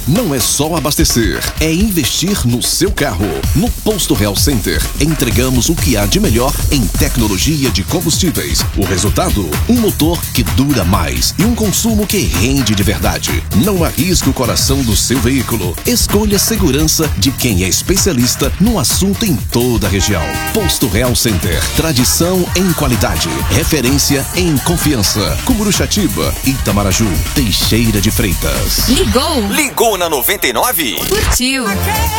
não é só abastecer, é investir no seu carro. No Posto Real Center, entregamos o que há de melhor em tecnologia de combustíveis. O resultado? Um motor que dura mais e um consumo que rende de verdade. Não arrisque o coração do seu veículo. Escolha segurança de quem é especialista no assunto em toda a região. Posto Real Center, tradição em qualidade, referência em confiança. Cumuruxatiba, Itamaraju, Teixeira de Freitas. Ligou! Ligou na 99? Curtiu!